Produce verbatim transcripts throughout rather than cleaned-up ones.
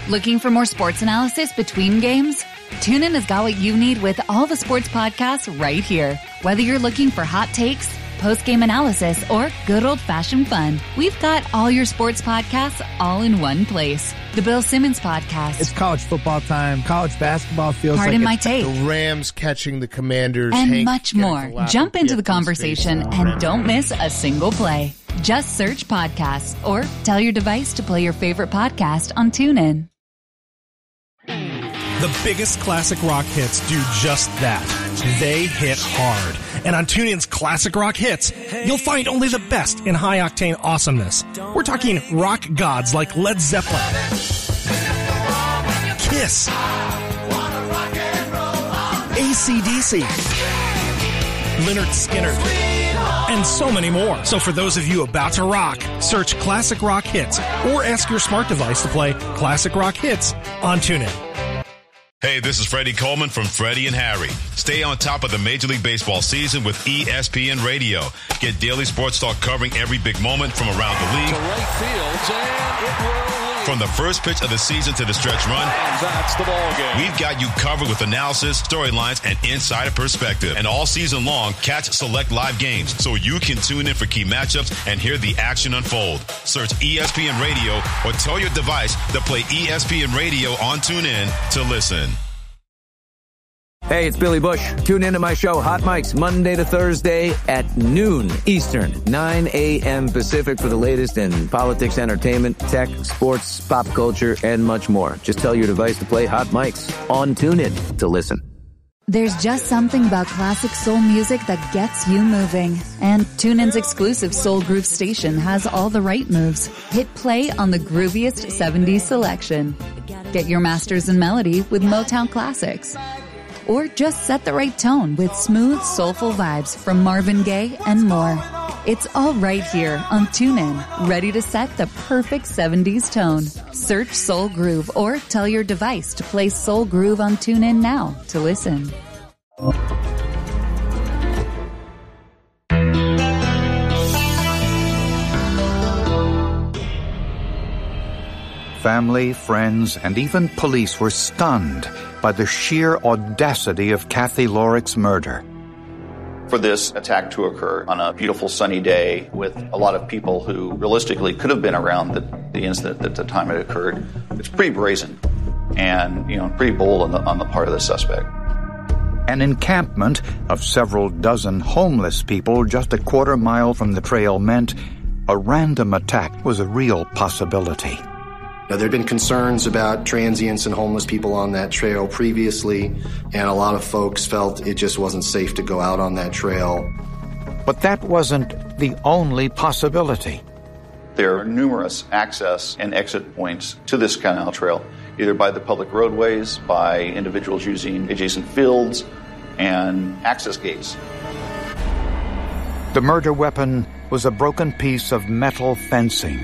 Looking for more sports analysis between games? TuneIn has got what you need with all the sports podcasts right here. Whether you're looking for hot takes, post-game analysis, or good old-fashioned fun, we've got all your sports podcasts all in one place. The Bill Simmons Podcast. It's college football time. College basketball feels Pardon like my it's take. The Rams catching the Commanders. And Hank much more. Jump into the conversation and don't miss a single play. Just search podcasts or tell your device to play your favorite podcast on TuneIn. The biggest classic rock hits do just that. They hit hard. And on TuneIn's Classic Rock Hits, you'll find only the best in high-octane awesomeness. We're talking rock gods like Led Zeppelin, Kiss, A C D C, Lynyrd Skynyrd, and so many more. So for those of you about to rock, search Classic Rock Hits or ask your smart device to play Classic Rock Hits on TuneIn. Hey, this is Freddie Coleman from Freddie and Harry. Stay on top of the Major League Baseball season with E S P N Radio. Get daily sports talk covering every big moment from around the league. To right field, and it will lead. From the first pitch of the season to the stretch run, And that's the ball game. We've got you covered with analysis, storylines, and insider perspective. And all season long, catch select live games so you can tune in for key matchups and hear the action unfold. Search E S P N Radio or tell your device to play E S P N Radio on TuneIn to listen. Hey, it's Billy Bush. Tune into my show, Hot Mics, Monday to Thursday at noon Eastern, nine a.m. Pacific for the latest in politics, entertainment, tech, sports, pop culture, and much more. Just tell your device to play Hot Mics on TuneIn to listen. There's just something about classic soul music that gets you moving. And TuneIn's exclusive Soul Groove station has all the right moves. Hit play on the grooviest seventies selection. Get your masters in melody with Motown classics. Or just set the right tone with smooth, soulful vibes from Marvin Gaye and more. It's all right here on TuneIn, ready to set the perfect seventies tone. Search Soul Groove or tell your device to play Soul Groove on TuneIn now to listen. Family, friends, and even police were stunned by the sheer audacity of Kathy Lorick's murder. For this attack to occur on a beautiful sunny day with a lot of people who realistically could have been around the, the incident at the time it occurred, it's pretty brazen and, you know, pretty bold on the, on the part of the suspect. An encampment of several dozen homeless people just a quarter mile from the trail meant a random attack was a real possibility. Now, there had been concerns about transients and homeless people on that trail previously, and a lot of folks felt it just wasn't safe to go out on that trail. But that wasn't the only possibility. There are numerous access and exit points to this canal trail, either by the public roadways, by individuals using adjacent fields, and access gates. The murder weapon was a broken piece of metal fencing.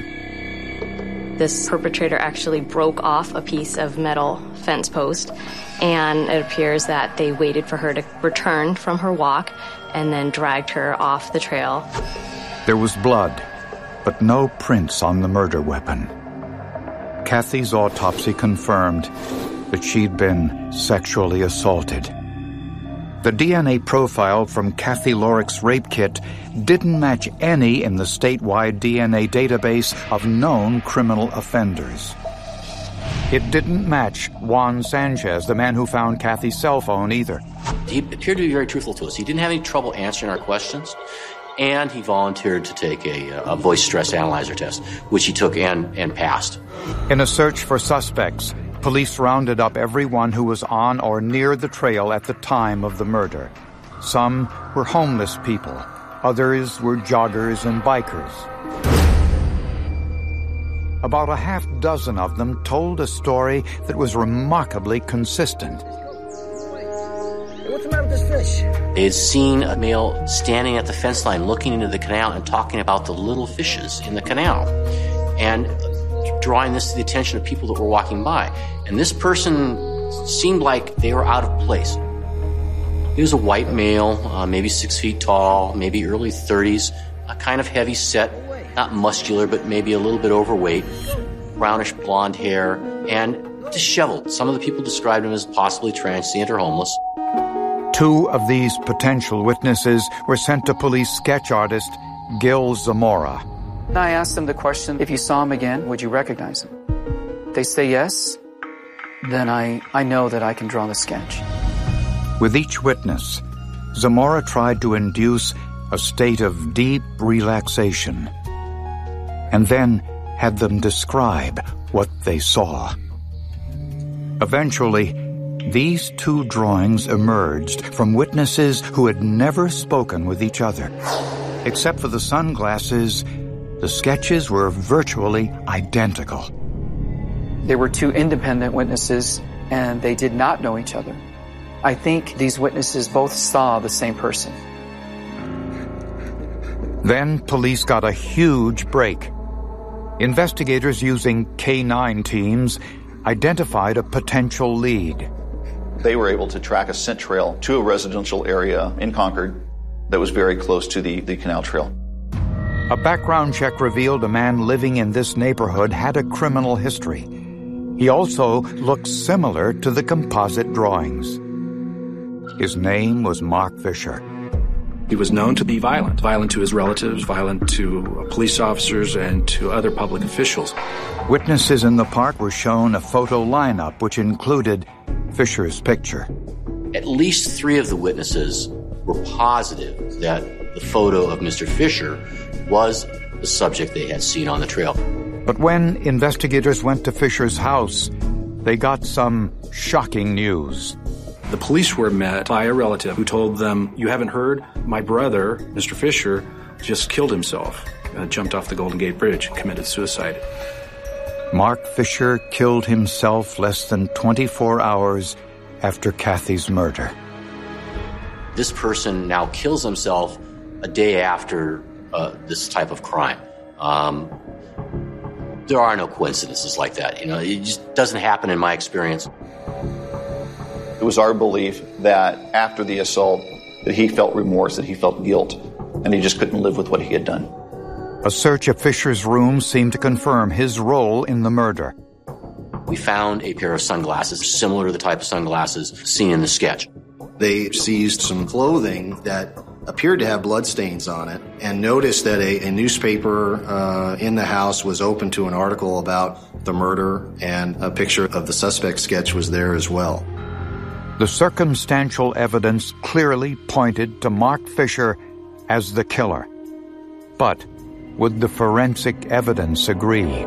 This perpetrator actually broke off a piece of metal fence post, and it appears that they waited for her to return from her walk and then dragged her off the trail. There was blood, but no prints on the murder weapon. Kathy's autopsy confirmed that she'd been sexually assaulted. The D N A profile from Kathy Lorick's rape kit didn't match any in the statewide D N A database of known criminal offenders. It didn't match Juan Sanchez, the man who found Kathy's cell phone, either. He appeared to be very truthful to us. He didn't have any trouble answering our questions, and he volunteered to take a, a voice stress analyzer test, which he took and, and passed. In a search for suspects, police rounded up everyone who was on or near the trail at the time of the murder. Some were homeless people. Others were joggers and bikers. About a half dozen of them told a story that was remarkably consistent. What's the matter with this fish? They had seen a male standing at the fence line looking into the canal and talking about the little fishes in the canal, and drawing this to the attention of people that were walking by. And this person seemed like they were out of place. He was a white male, uh, maybe six feet tall, maybe early thirties, a kind of heavy set, not muscular, but maybe a little bit overweight, brownish blonde hair. And disheveled. Some of the people described him as possibly transient or homeless. Two of these potential witnesses were sent to police sketch artist Gil Zamora. I asked them the question, if you saw him again, would you recognize him? They say yes, then I, I know that I can draw the sketch. With each witness, Zamora tried to induce a state of deep relaxation, and then had them describe what they saw. Eventually, these two drawings emerged from witnesses who had never spoken with each other. Except for the sunglasses, the sketches were virtually identical. There were two independent witnesses, and they did not know each other. I think these witnesses both saw the same person. Then police got a huge break. Investigators using K nine teams identified a potential lead. They were able to track a scent trail to a residential area in Concord that was very close to the, the canal trail. A background check revealed a man living in this neighborhood had a criminal history. He also looked similar to the composite drawings. His name was Mark Fisher. He was known to be violent, violent to his relatives, violent to police officers, and to other public officials. Witnesses in the park were shown a photo lineup which included Fisher's picture. At least three of the witnesses were positive that the photo of Mister Fisher was the subject they had seen on the trail. But when investigators went to Fisher's house, they got some shocking news. The police were met by a relative who told them, "You haven't heard? My brother, Mister Fisher, just killed himself, uh, jumped off the Golden Gate Bridge, committed suicide." Mark Fisher killed himself less than twenty-four hours after Kathy's murder. This person now kills himself a day after uh, this type of crime. Um, there are no coincidences like that. You know, it just doesn't happen in my experience. It was our belief that after the assault, that he felt remorse, that he felt guilt, and he just couldn't live with what he had done. A search of Fisher's room seemed to confirm his role in the murder. We found a pair of sunglasses similar to the type of sunglasses seen in the sketch. They seized some clothing that appeared to have bloodstains on it and noticed that a, a newspaper uh, in the house was open to an article about the murder, and a picture of the suspect sketch was there as well. The circumstantial evidence clearly pointed to Mark Fisher as the killer. But would the forensic evidence agree?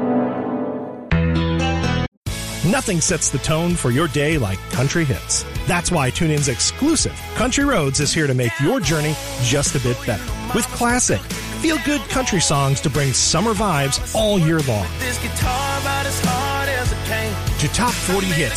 Nothing sets the tone for your day like country hits. That's why TuneIn's exclusive Country Roads is here to make your journey just a bit better. With classic, feel-good country songs to bring summer vibes all year long. To top forty hits